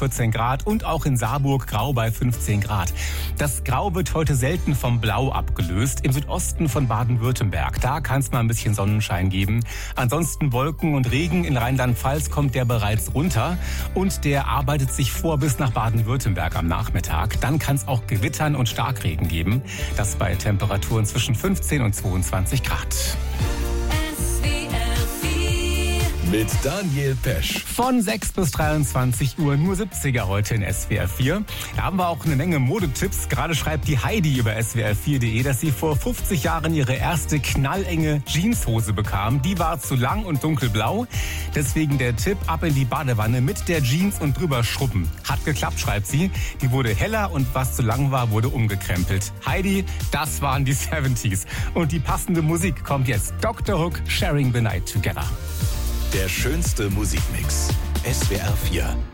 14 Grad und auch in Saarburg grau bei 15 Grad. Das Grau wird heute selten vom Blau abgelöst. Im Südosten von Baden-Württemberg, da kann es mal ein bisschen Sonnenschein geben. Ansonsten Wolken und Regen. In Rheinland-Pfalz kommt der bereits runter und der arbeitet sich vor bis nach Baden-Württemberg am Nachmittag. Dann kann es auch Gewittern und Starkregen geben. Das bei Temperaturen zwischen 15 und 22 Grad. Mit Daniel Pesch. Von 6 bis 23 Uhr, nur 70er heute in SWR 4. Da haben wir auch eine Menge Modetipps. Gerade schreibt die Heidi über swr4.de, dass sie vor 50 Jahren ihre erste knallenge Jeanshose bekam. Die war zu lang und dunkelblau. Deswegen der Tipp, ab in die Badewanne mit der Jeans und drüber schrubben. Hat geklappt, schreibt sie. Die wurde heller und was zu lang war, wurde umgekrempelt. Heidi, das waren die 70s. Und die passende Musik kommt jetzt. Dr. Hook, Sharing the Night Together. Der schönste Musikmix. SWR 4.